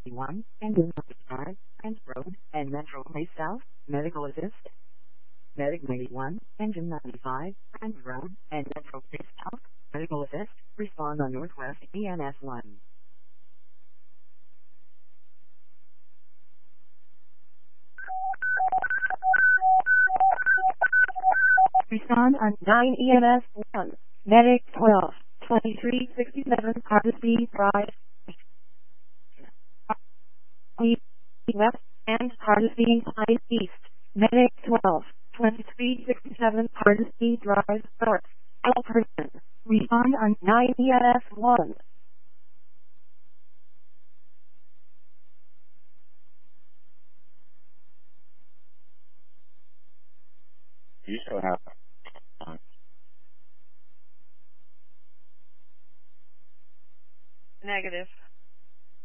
1, Engine 5, and Road, and Metro Place South, Medical Assist. Medic 91, Engine 95, and Road, and Metro Place South, Medical Assist, respond on Northwest ENS 1. Respond on 9 EMS 1, Medic 12, 2367 Hardesty Drive, West, and Hardesty High East, Medic 12, 2367 Hardesty Drive, North, Alperton. Respond on 9 EMS 1. You still have Negative.